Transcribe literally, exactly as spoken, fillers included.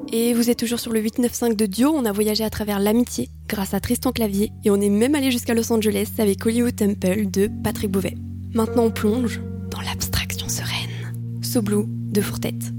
Et vous êtes toujours sur le huit neuf cinq de Dio, on a voyagé à travers l'amitié grâce à Tristan Clavier et on est même allé jusqu'à Los Angeles avec Hollywood Temple de Patrick Bouvet. Maintenant on plonge dans l'abstraction sereine. So Blue de Fourtet.